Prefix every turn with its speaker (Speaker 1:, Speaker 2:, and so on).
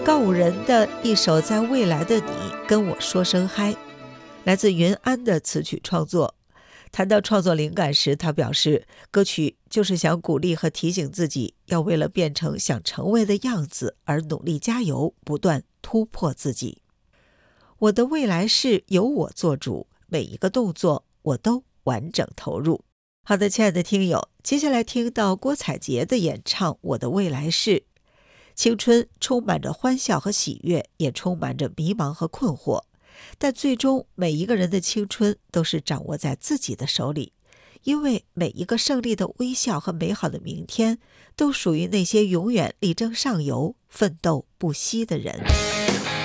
Speaker 1: 告五人的一首《在未来的你跟我说声嗨》，来自云安的词曲创作。谈到创作灵感时，他表示，歌曲就是想鼓励和提醒自己，要为了变成想成为的样子而努力加油，不断突破自己。我的未来是由我做主，每一个动作我都完整投入。好的，亲爱的听友，接下来听到郭采洁的演唱《我的未来是》。青春充满着欢笑和喜悦，也充满着迷茫和困惑，但最终每一个人的青春都是掌握在自己的手里，因为每一个胜利的微笑和美好的明天都属于那些永远力争上游、奋斗不息的人。